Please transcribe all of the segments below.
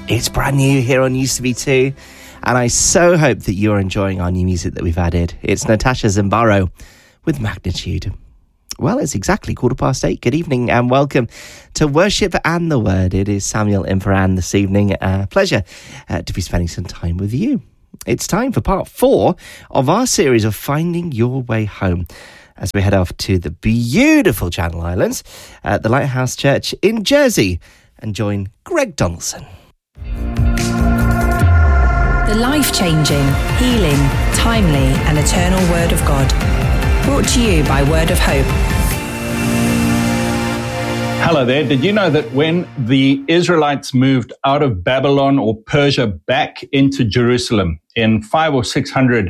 It's brand new here on Used to Be Too, and I so hope that you're enjoying our new music that we've added. It's Natasha Zimbaro with Magnitude. Well, it's exactly 8:15. Good evening and welcome to Worship and the Word. It is Samuel in for Anne this evening. Pleasure to be spending some time with you. It's time for part 4 of our series of Finding Your Way Home, as we head off to the beautiful Channel Islands at the Lighthouse Church in Jersey and join Greg Donaldson. The life-changing, healing, timely and eternal Word of God. Brought to you by Word of Hope. Hello there. Did you know that when the Israelites moved out of Babylon or Persia back into Jerusalem in 500 or 600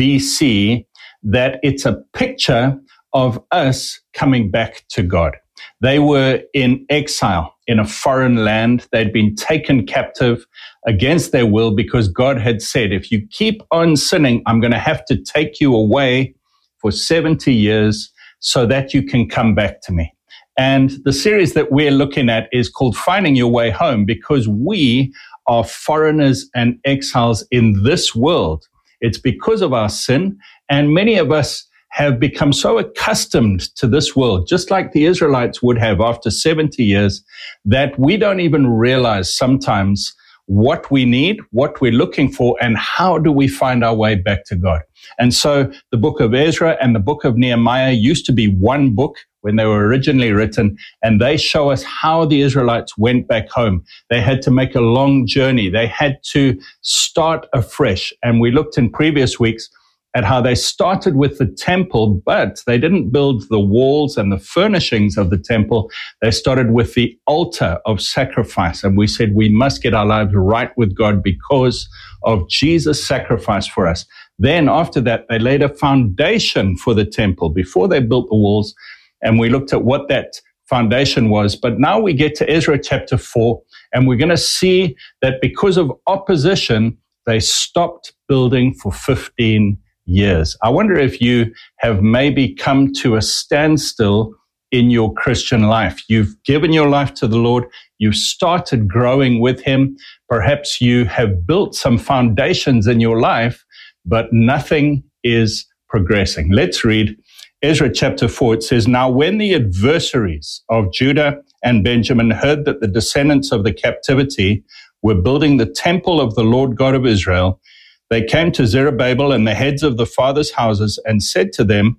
BC, that it's a picture of us coming back to God? They were in exile in a foreign land. They'd been taken captive against their will because God had said, if you keep on sinning, I'm going to have to take you away for 70 years so that you can come back to me. And the series that we're looking at is called Finding Your Way Home, because we are foreigners and exiles in this world. It's because of our sin, and many of us have become so accustomed to this world, just like the Israelites would have after 70 years, that we don't even realize sometimes what we need, what we're looking for, and how do we find our way back to God. And so the book of Ezra and the book of Nehemiah used to be one book when they were originally written, and they show us how the Israelites went back home. They had to make a long journey. They had to start afresh. And we looked in previous weeks at how they started with the temple, but they didn't build the walls and the furnishings of the temple. They started with the altar of sacrifice. And we said we must get our lives right with God because of Jesus' sacrifice for us. Then after that, they laid a foundation for the temple before they built the walls. And we looked at what that foundation was. But now we get to Ezra chapter 4, and we're going to see that because of opposition, they stopped building for 15 years. I wonder if you have maybe come to a standstill in your Christian life. You've given your life to the Lord. You've started growing with Him. Perhaps you have built some foundations in your life, but nothing is progressing. Let's read Ezra chapter 4. It says, "Now when the adversaries of Judah and Benjamin heard that the descendants of the captivity were building the temple of the Lord God of Israel, they came to Zerubbabel and the heads of the fathers' houses and said to them,"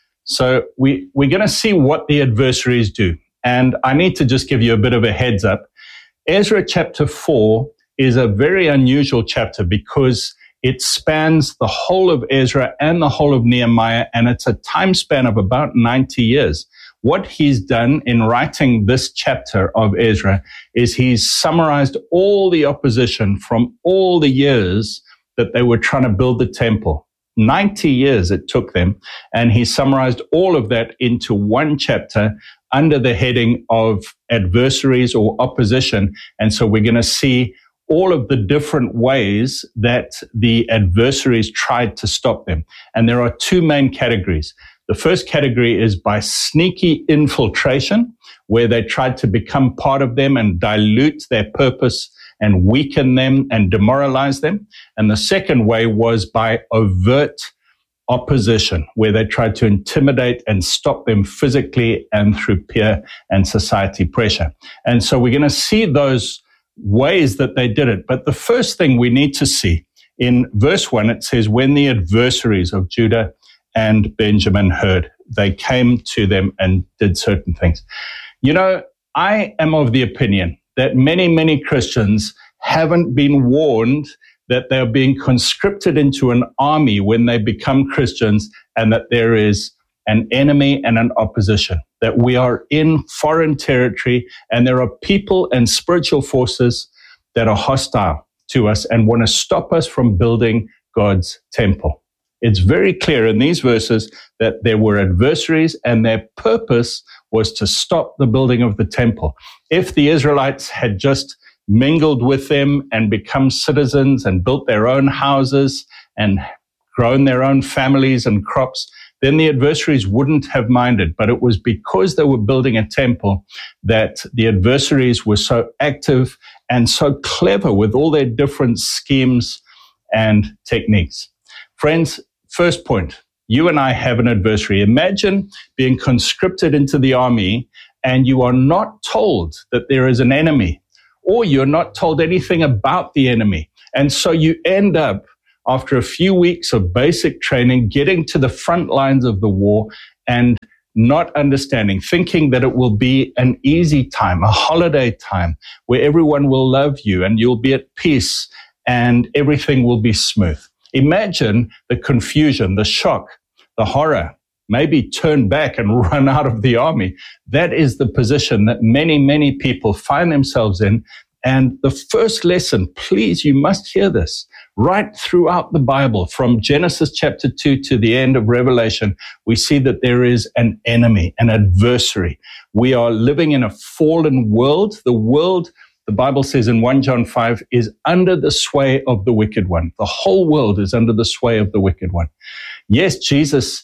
so we're going to see what the adversaries do. And I need to just give you a bit of a heads up. Ezra chapter 4 is a very unusual chapter because it spans the whole of Ezra and the whole of Nehemiah, and it's a time span of about 90 years. What he's done in writing this chapter of Ezra is he's summarized all the opposition from all the years that they were trying to build the temple. 90 years it took them, and he summarized all of that into one chapter under the heading of adversaries or opposition. And so we're going to see all of the different ways that the adversaries tried to stop them. And there are two main categories. The first category is by sneaky infiltration, where they tried to become part of them and dilute their purpose and weaken them and demoralize them. And the second way was by overt opposition, where they tried to intimidate and stop them physically and through peer and society pressure. And so we're going to see those ways that they did it. But the first thing we need to see in verse 1, it says, when the adversaries of Judah and Benjamin heard, they came to them and did certain things. You know, I am of the opinion that many Christians haven't been warned that they're being conscripted into an army when they become Christians, and that there is an enemy and an opposition, that we are in foreign territory and there are people and spiritual forces that are hostile to us and want to stop us from building God's temple. It's very clear in these verses that there were adversaries and their purpose was to stop the building of the temple. If the Israelites had just mingled with them and become citizens and built their own houses and grown their own families and crops, then the adversaries wouldn't have minded. But it was because they were building a temple that the adversaries were so active and so clever with all their different schemes and techniques. Friends, first point, you and I have an adversary. Imagine being conscripted into the army and you are not told that there is an enemy, or you're not told anything about the enemy. And so you end up, after a few weeks of basic training, getting to the front lines of the war and not understanding, thinking that it will be an easy time, a holiday time, where everyone will love you and you'll be at peace and everything will be smooth. Imagine the confusion, the shock, the horror, maybe turn back and run out of the army. That is the position that many, many people find themselves in. And the first lesson, please, you must hear this, right throughout the Bible, from Genesis chapter 2 to the end of Revelation, we see that there is an enemy, an adversary. We are living in a fallen world. The world, the Bible says in 1 John 5, is under the sway of the wicked one. The whole world is under the sway of the wicked one. Yes, Jesus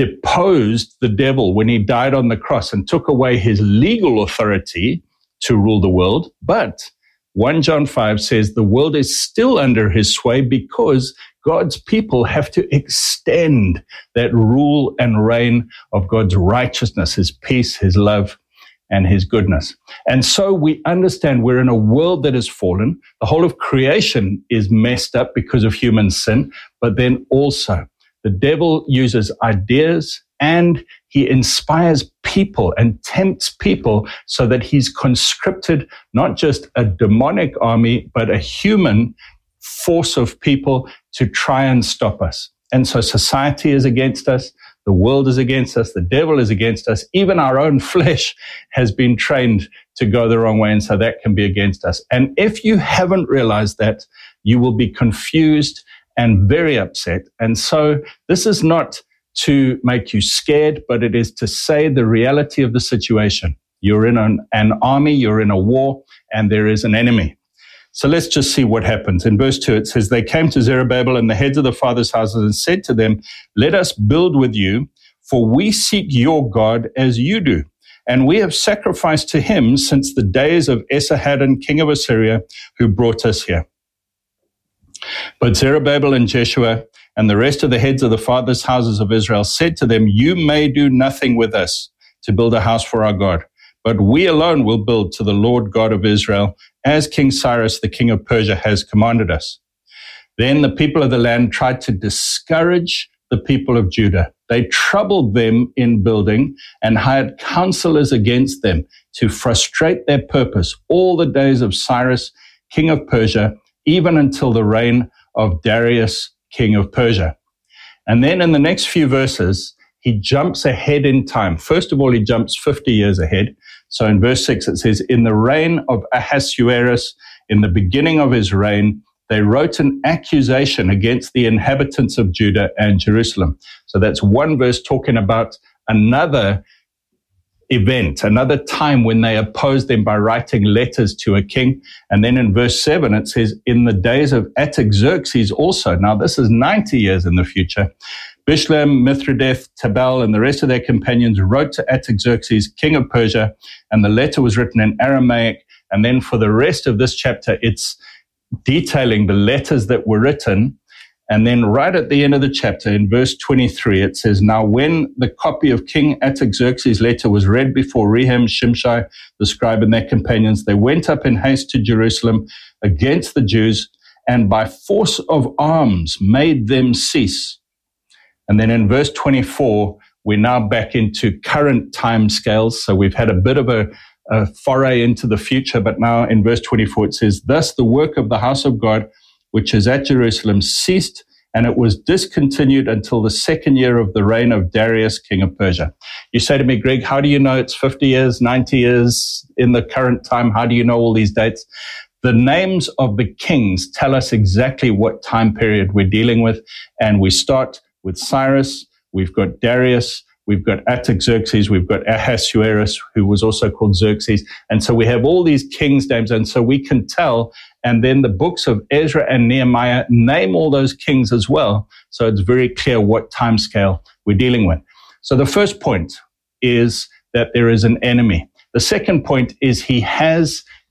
deposed the devil when he died on the cross and took away his legal authority to rule the world, but 1 John 5 says the world is still under his sway because God's people have to extend that rule and reign of God's righteousness, his peace, his love, and his goodness. And so we understand we're in a world that is fallen. The whole of creation is messed up because of human sin, but then also the devil uses ideas and he inspires people and tempts people so that he's conscripted not just a demonic army, but a human force of people to try and stop us. And so society is against us. The world is against us. The devil is against us. Even our own flesh has been trained to go the wrong way. And so that can be against us. And if you haven't realized that, you will be confused and very upset. And so this is not to make you scared, but it is to say the reality of the situation. You're in an army, you're in a war, and there is an enemy. So let's just see what happens. In verse 2, it says, they came to Zerubbabel and the heads of the fathers' houses and said to them, let us build with you, for we seek your God as you do. And we have sacrificed to him since the days of Esarhaddon, king of Assyria, who brought us here. But Zerubbabel and Jeshua and the rest of the heads of the fathers' houses of Israel said to them, you may do nothing with us to build a house for our God, but we alone will build to the Lord God of Israel, as King Cyrus, the king of Persia, has commanded us. Then the people of the land tried to discourage the people of Judah. They troubled them in building and hired counselors against them to frustrate their purpose all the days of Cyrus, king of Persia, even until the reign of Darius, king of Persia. And then in the next few verses, he jumps ahead in time. First of all, he jumps 50 years ahead. So in verse 6, it says, in the reign of Ahasuerus, in the beginning of his reign, they wrote an accusation against the inhabitants of Judah and Jerusalem. So that's one verse talking about another event, another time when they opposed them by writing letters to a king. And then in verse 7, it says, in the days of Artaxerxes also. Now, this is 90 years in the future. Bishlam, Mithridath, Tabal, and the rest of their companions wrote to Artaxerxes, king of Persia, and the letter was written in Aramaic. And then for the rest of this chapter, it's detailing the letters that were written. And then right at the end of the chapter, in verse 23, it says, now when the copy of King Artaxerxes' letter was read before Rehem, Shimshai, the scribe, and their companions, they went up in haste to Jerusalem against the Jews, and by force of arms made them cease. And then in verse 24, we're now back into current time scales. So we've had a bit of a foray into the future, but now in verse 24, it says, thus the work of the house of God, which is at Jerusalem, ceased, and it was discontinued until the second year of the reign of Darius, king of Persia. You say to me, Greg, how do you know it's 50 years, 90 years in the current time? How do you know all these dates? The names of the kings tell us exactly what time period we're dealing with, and we start with Cyrus, we've got Darius, we've got Artaxerxes, we've got Ahasuerus, who was also called Xerxes. And so we have all these kings' names, and so we can tell. And then the books of Ezra and Nehemiah name all those kings as well. So it's very clear what time scale we're dealing with. So the first point is that there is an enemy. The second point is he has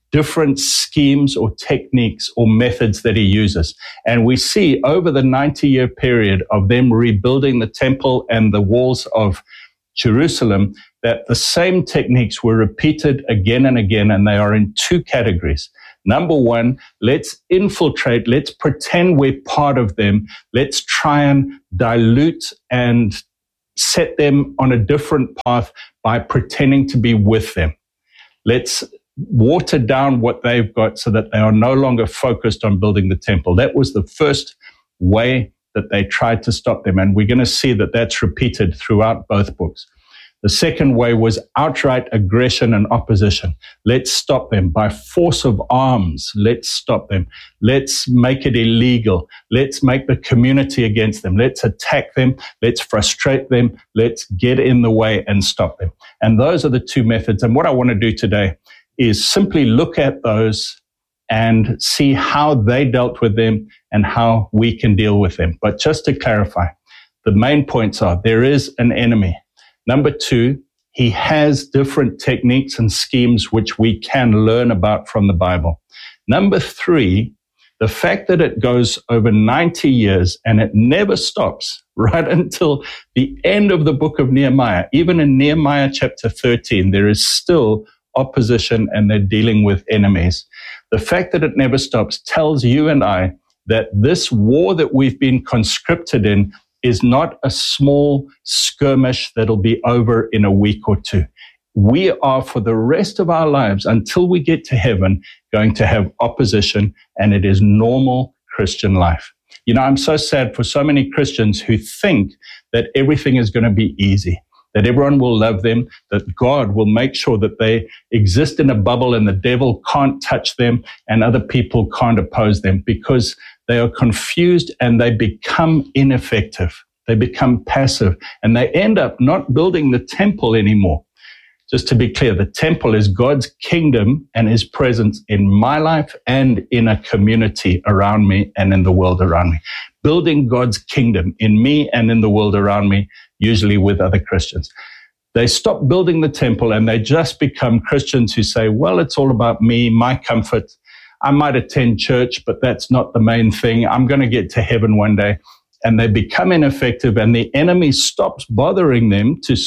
different schemes or techniques or methods that he uses. And we see over the 90-year period of them rebuilding the temple and the walls of Jerusalem, that the same techniques were repeated again and again, and they are in two categories. Number one, let's infiltrate, let's pretend we're part of them, let's try and dilute and set them on a different path by pretending to be with them. Let's water down what they've got so that they are no longer focused on building the temple. That was the first way that they tried to stop them, and we're going to see that that's repeated throughout both books. The second way was outright aggression and opposition. Let's stop them by force of arms. Let's stop them. Let's make it illegal. Let's make the community against them. Let's attack them. Let's frustrate them. Let's get in the way and stop them. And those are the two methods. And what I want to do today is simply look at those and see how they dealt with them and how we can deal with them. But just to clarify, the main points are there is an enemy. Number two, he has different techniques and schemes which we can learn about from the Bible. Number three, the fact that it goes over 90 years and it never stops right until the end of the book of Nehemiah. Even in Nehemiah chapter 13, there is still opposition and they're dealing with enemies. The fact that it never stops tells you and I that this war that we've been conscripted in is not a small skirmish that'll be over in a week or two. We are, for the rest of our lives, until we get to heaven, going to have opposition, and it is normal Christian life. You know, I'm so sad for so many Christians who think that everything is going to be easy, that everyone will love them, that God will make sure that they exist in a bubble and the devil can't touch them and other people can't oppose them, because they are confused and they become ineffective. They become passive and they end up not building the temple anymore. Just to be clear, the temple is God's kingdom and his presence in my life and in a community around me and in the world around me. Building God's kingdom in me and in the world around me, usually with other Christians. They stop building the temple and they just become Christians who say, well, it's all about me, my comfort. I might attend church, but that's not the main thing. I'm going to get to heaven one day. And they become ineffective and the enemy stops bothering them to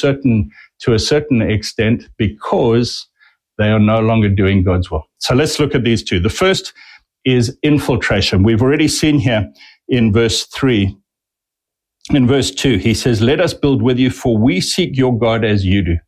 a certain extent because they are no longer doing God's will. So let's look at these two. The first is infiltration. We've already seen here in verse 3. In verse 2, he says, let us build with you, for we seek your God as you do.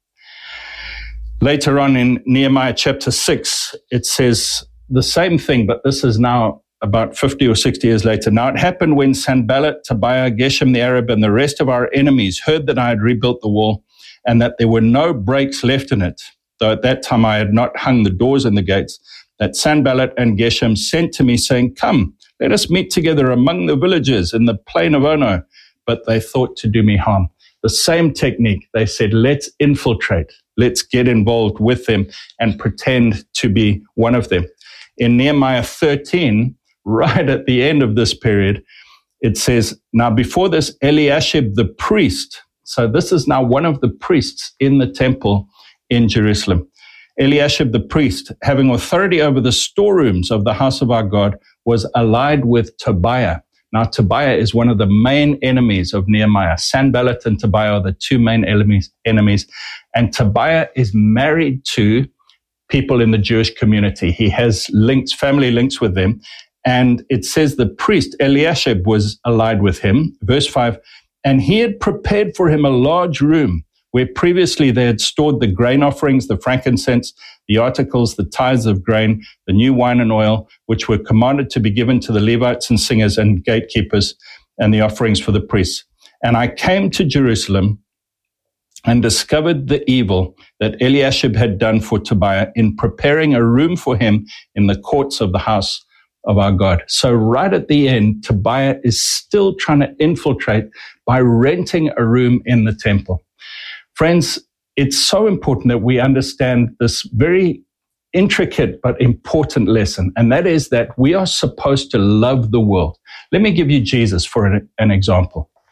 Later on in Nehemiah chapter 6, it says the same thing, but this is now about 50 or 60 years later. Now it happened when Sanballat, Tobiah, Geshem the Arab, and the rest of our enemies heard that I had rebuilt the wall and that there were no breaks left in it, though at that time I had not hung the doors and the gates, that Sanballat and Geshem sent to me saying, come, let us meet together among the villages in the plain of Ono. But they thought to do me harm. The same technique. They said, let's infiltrate. Let's get involved with them and pretend to be one of them. In Nehemiah 13, right at the end of this period, it says, now before this, Eliashib the priest, so this is now one of the priests in the temple in Jerusalem. Eliashib the priest, having authority over the storerooms of the house of our God, was allied with Tobiah. Now, Tobiah is one of the main enemies of Nehemiah. Sanballat and Tobiah are the two main enemies. And Tobiah is married to people in the Jewish community. He has links, family links with them. And it says the priest, Eliashib, was allied with him. Verse 5, and he had prepared for him a large room where previously they had stored the grain offerings, the frankincense, the articles, the tithes of grain, the new wine and oil, which were commanded to be given to the Levites and singers and gatekeepers, and the offerings for the priests. And I came to Jerusalem and discovered the evil that Eliashib had done for Tobiah in preparing a room for him in the courts of the house of our God. So right at the end, Tobiah is still trying to infiltrate by renting a room in the temple. Friends, it's so important that we understand this very intricate but important lesson, and that is that we are supposed to love the world. Let me give you Jesus for an example.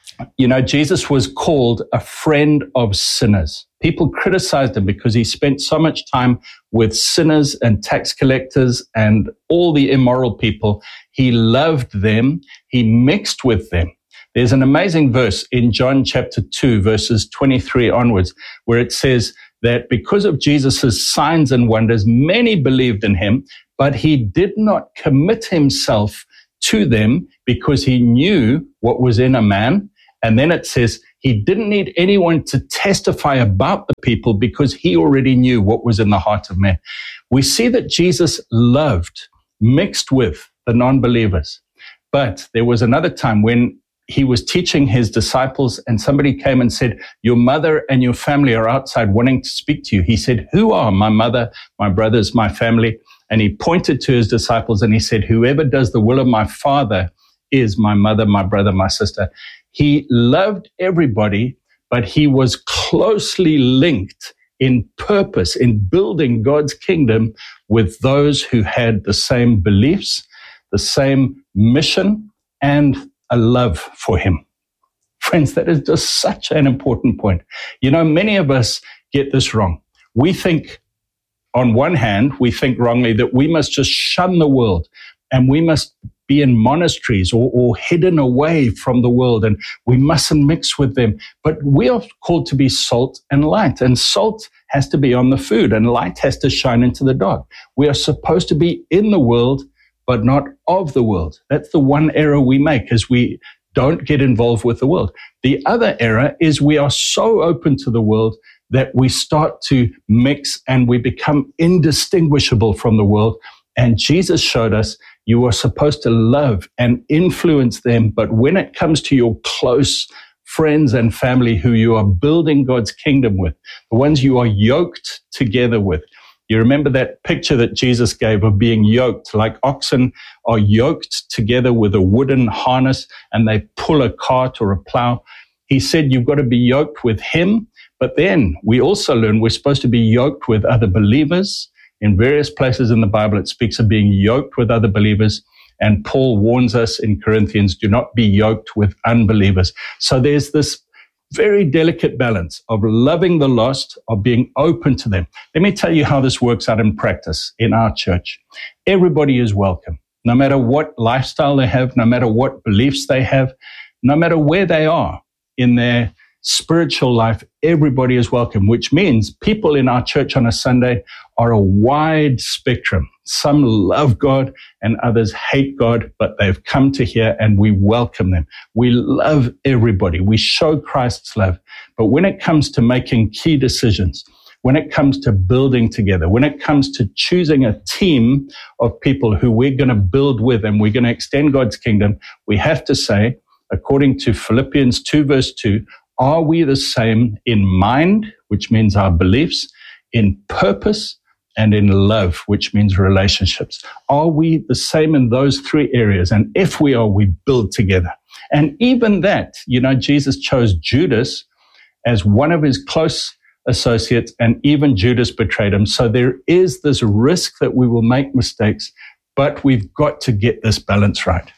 Jesus was called a friend of sinners. People criticized him because he spent so much time with sinners and tax collectors and all the immoral people. He loved them. He mixed with them. There's an amazing verse in John chapter 2, verses 23 onwards, where it says that because of Jesus' signs and wonders, many believed in him, but he did not commit himself to them because he knew what was in a man. And then it says he didn't need anyone to testify about the people because he already knew what was in the heart of man. We see that Jesus loved, mixed with the non-believers. But there was another time when he was teaching his disciples and somebody came and said, your mother and your family are outside wanting to speak to you. He said, who are my mother, my brothers, my family? And he pointed to his disciples and he said, whoever does the will of my Father is my mother, my brother, my sister. He loved everybody, but he was closely linked in purpose, in building God's kingdom with those who had the same beliefs, the same mission, and a love for him. Friends, that is just such an important point. Many of us get this wrong. We think, on one hand, we think wrongly that we must just shun the world and we must be in monasteries or hidden away from the world and we mustn't mix with them. But we are called to be salt and light, and salt has to be on the food and light has to shine into the dark. We are supposed to be in the world, but not of the world. That's the one error we make, is we don't get involved with the world. The other error is we are so open to the world that we start to mix and we become indistinguishable from the world. And Jesus showed us you are supposed to love and influence them. But when it comes to your close friends and family who you are building God's kingdom with, the ones you are yoked together with, you remember that picture that Jesus gave of being yoked, like oxen are yoked together with a wooden harness and they pull a cart or a plow. He said you've got to be yoked with him, but then we also learn we're supposed to be yoked with other believers. In various places in the Bible, it speaks of being yoked with other believers. And Paul warns us in Corinthians, do not be yoked with unbelievers. So there's this very delicate balance of loving the lost, of being open to them. Let me tell you how this works out in practice in our church. Everybody is welcome, no matter what lifestyle they have, no matter what beliefs they have, no matter where they are in their spiritual life. Everybody is welcome, which means people in our church on a Sunday are a wide spectrum. Some love God and others hate God, but they've come to here and we welcome them. We love everybody. We show Christ's love. But when it comes to making key decisions, when it comes to building together, when it comes to choosing a team of people who we're going to build with and we're going to extend God's kingdom, we have to say, according to Philippians 2 verse 2, are we the same in mind, which means our beliefs, in purpose, and in love, which means relationships? Are we the same in those three areas? And if we are, we build together. And even that, Jesus chose Judas as one of his close associates, and even Judas betrayed him. So there is this risk that we will make mistakes, but we've got to get this balance right.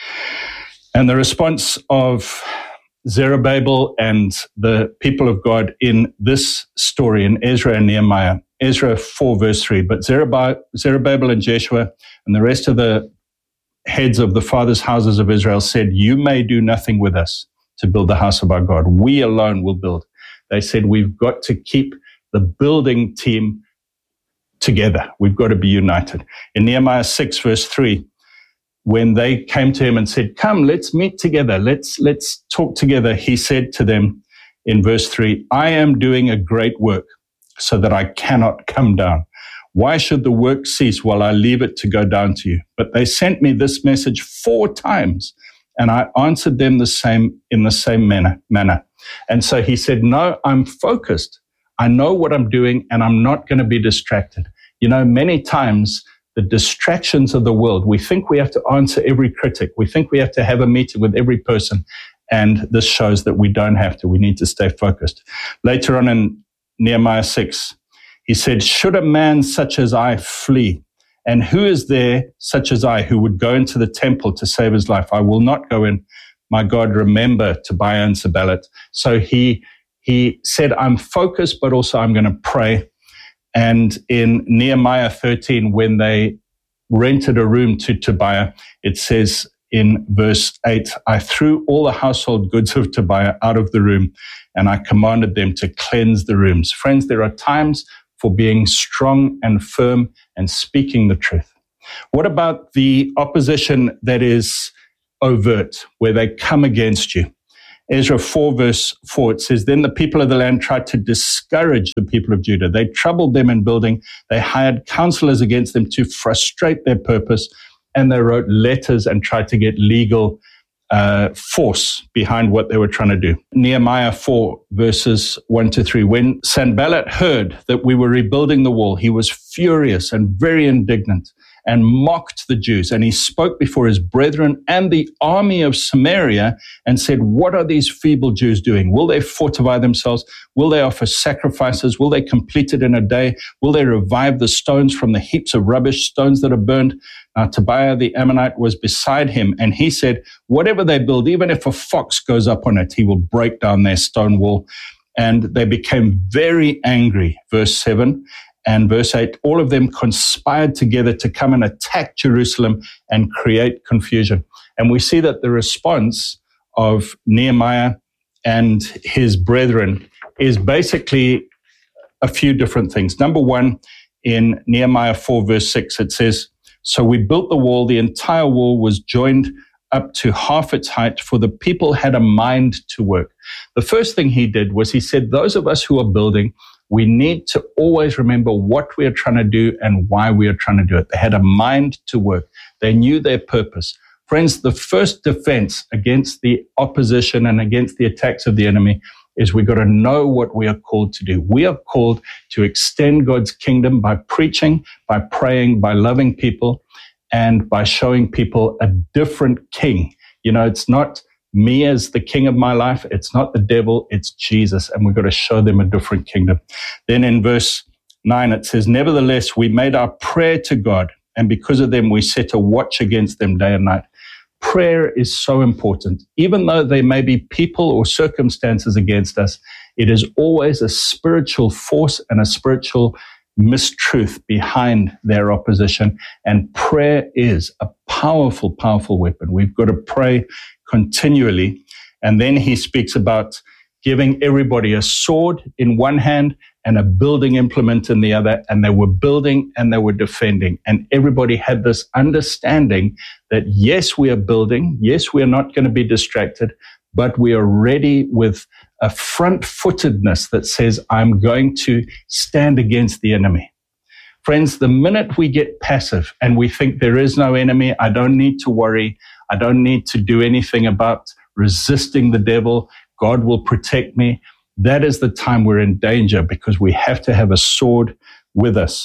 And the response of Zerubbabel and the people of God in this story in Ezra and Nehemiah, Ezra 4 verse 3, but Zerubbabel and Jeshua and the rest of the heads of the fathers' houses of Israel said, you may do nothing with us to build the house of our God. We alone will build. They said, we've got to keep the building team together. We've got to be united. In Nehemiah 6 verse 3, when they came to him and said, come, let's meet together. Let's talk together. He said to them in verse 3, I am doing a great work so that I cannot come down. Why should the work cease while I leave it to go down to you? But they sent me this message 4 times, and I answered them in the same manner. And so he said, no, I'm focused. I know what I'm doing, and I'm not going to be distracted. Many times the distractions of the world, we think we have to answer every critic. We think we have to have a meeting with every person. And this shows that we don't have to. We need to stay focused. Later on in Nehemiah 6, he said, should a man such as I flee? And who is there such as I who would go into the temple to save his life? I will not go in, my God, remember Tobiah and Sanballat. So he said, I'm focused, but also I'm going to pray. And in Nehemiah 13, when they rented a room to Tobiah, it says in verse 8, I threw all the household goods of Tobiah out of the room, and I commanded them to cleanse the rooms. Friends, there are times for being strong and firm and speaking the truth. What about the opposition that is overt, where they come against you? Ezra 4 verse 4, it says, then the people of the land tried to discourage the people of Judah. They troubled them in building. They hired counselors against them to frustrate their purpose. And they wrote letters and tried to get legal force behind what they were trying to do. Nehemiah 4 verses 1-3. When Sanballat heard that we were rebuilding the wall, he was furious and very indignant and mocked the Jews. And he spoke before his brethren and the army of Samaria and said, what are these feeble Jews doing? Will they fortify themselves? Will they offer sacrifices? Will they complete it in a day? Will they revive the stones from the heaps of rubbish, stones that are burned? Now Tobiah the Ammonite was beside him, and he said, whatever they build, even if a fox goes up on it, he will break down their stone wall. And they became very angry. Verse 7. And verse 8, all of them conspired together to come and attack Jerusalem and create confusion. And we see that the response of Nehemiah and his brethren is basically a few different things. Number one, in Nehemiah 4 verse 6, it says, so we built the wall. The entire wall was joined up to half its height, for the people had a mind to work. The first thing he did was he said, those of us who are building, we need to always remember what we are trying to do and why we are trying to do it. They had a mind to work. They knew their purpose. Friends, the first defense against the opposition and against the attacks of the enemy is we've got to know what we are called to do. We are called to extend God's kingdom by preaching, by praying, by loving people, and by showing people a different king. You know, it's not me as the king of my life. It's not the devil, it's Jesus. And we've got to show them a different kingdom. Then in verse 9, it says, nevertheless, we made our prayer to God, and because of them, we set a watch against them day and night. Prayer is so important. Even though there may be people or circumstances against us, it is always a spiritual force and a spiritual mistruth behind their opposition. And prayer is a powerful, powerful weapon. We've got to pray continually. And then he speaks about giving everybody a sword in one hand and a building implement in the other. And they were building and they were defending. And everybody had this understanding that, yes, we are building. Yes, we are not going to be distracted, but we are ready with a front-footedness that says, I'm going to stand against the enemy. Friends, the minute we get passive and we think there is no enemy, I don't need to worry, I don't need to do anything about resisting the devil, God will protect me, that is the time we're in danger, because we have to have a sword with us.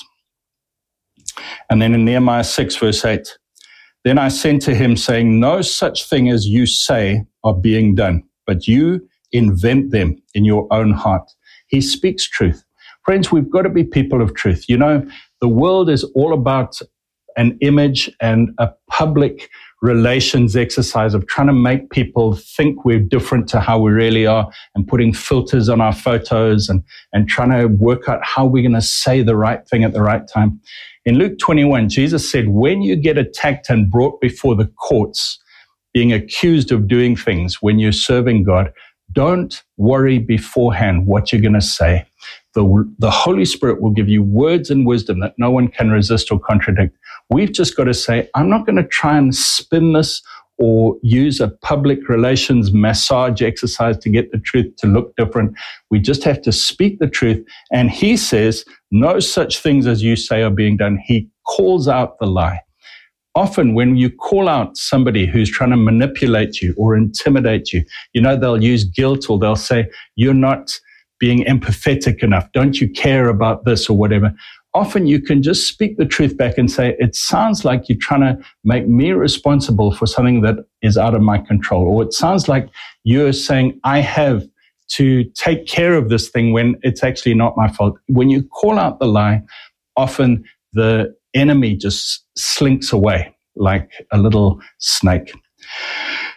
And then in Nehemiah 6 verse 8, then I sent to him saying, no such thing as you say are being done, but you invent them in your own heart. He speaks truth. Friends, we've got to be people of truth. You know, the world is all about an image and a public relations exercise of trying to make people think we're different to how we really are, and putting filters on our photos and trying to work out how we're going to say the right thing at the right time. In Luke 21, Jesus said, when you get attacked and brought before the courts, being accused of doing things when you're serving God, don't worry beforehand what you're going to say. The Holy Spirit will give you words and wisdom that no one can resist or contradict. We've just got to say, I'm not going to try and spin this or use a public relations massage exercise to get the truth to look different. We just have to speak the truth. And he says, no such things as you say are being done. He calls out the lie. Often when you call out somebody who's trying to manipulate you or intimidate you, you know, they'll use guilt, or they'll say, you're not being empathetic enough. Don't you care about this or whatever? Often you can just speak the truth back and say, it sounds like you're trying to make me responsible for something that is out of my control. Or it sounds like you're saying I have to take care of this thing when it's actually not my fault. When you call out the lie, often the enemy just slinks away like a little snake.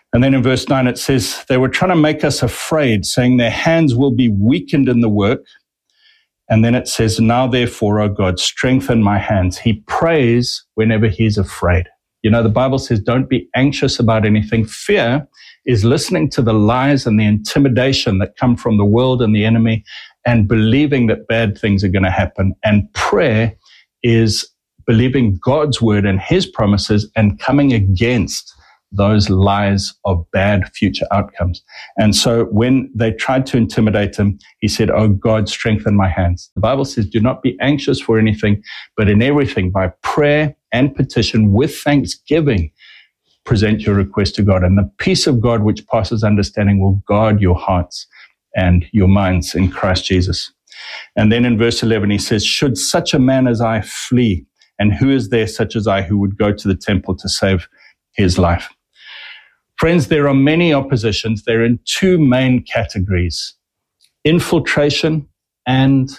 And then in verse 9, it says, they were trying to make us afraid, saying their hands will be weakened in the work. And then it says, now therefore, O God, strengthen my hands. He prays whenever he's afraid. You know, the Bible says, don't be anxious about anything. Fear is listening to the lies and the intimidation that come from the world and the enemy and believing that bad things are going to happen. And prayer is believing God's word and his promises and coming against those lies of bad future outcomes. And so when they tried to intimidate him, he said, oh God, strengthen my hands. The Bible says, do not be anxious for anything, but in everything by prayer and petition with thanksgiving, present your request to God. And the peace of God, which passes understanding, will guard your hearts and your minds in Christ Jesus. And then in verse 11, he says, should such a man as I flee? And who is there such as I who would go to the temple to save his life? Friends, there are many oppositions. They're in two main categories: infiltration and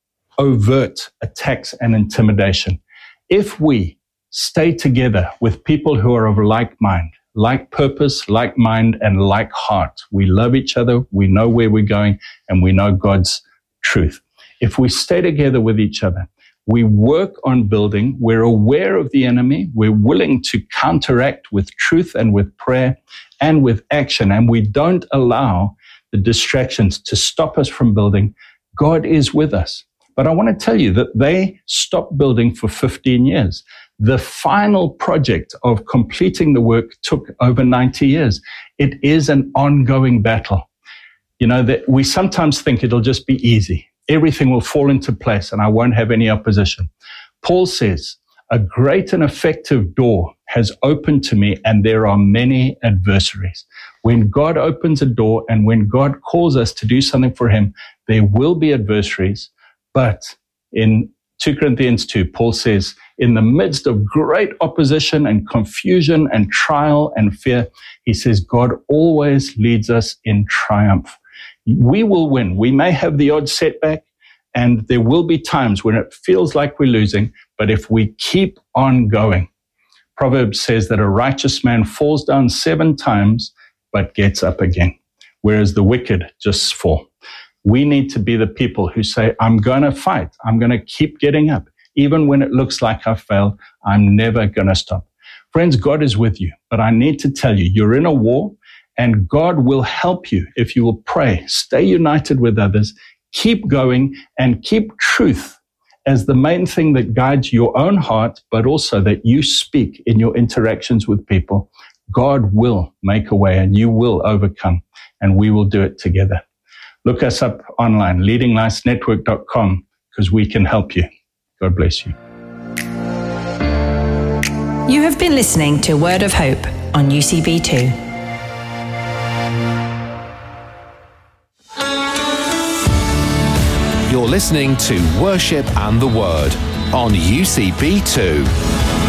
overt attacks and intimidation. If we stay together with people who are of like mind, like purpose, like mind, and like heart, we love each other, we know where we're going, and we know God's truth. If we stay together with each other, we work on building, we're aware of the enemy, we're willing to counteract with truth and with prayer and with action, and we don't allow the distractions to stop us from building, God is with us. But I want to tell you that they stopped building for 15 years. The final project of completing the work took over 90 years. It is an ongoing battle. You know, that we sometimes think it'll just be easy. Everything will fall into place and I won't have any opposition. Paul says, a great and effective door has opened to me and there are many adversaries. When God opens a door and when God calls us to do something for him, there will be adversaries. But in 2 Corinthians 2, Paul says, in the midst of great opposition and confusion and trial and fear, he says, God always leads us in triumph. We will win. We may have the odd setback, and there will be times when it feels like we're losing, but if we keep on going, Proverbs says that a righteous man falls down 7 times, but gets up again, whereas the wicked just fall. We need to be the people who say, I'm going to fight. I'm going to keep getting up. Even when it looks like I've failed, I'm never going to stop. Friends, God is with you, but I need to tell you, you're in a war, and God will help you if you will pray, stay united with others, keep going, and keep truth as the main thing that guides your own heart, but also that you speak in your interactions with people. God will make a way and you will overcome, and we will do it together. Look us up online, leadinglifenetwork.com, because we can help you. God bless you. You have been listening to Word of Hope on UCB2. You're listening to Worship and the Word on UCB2.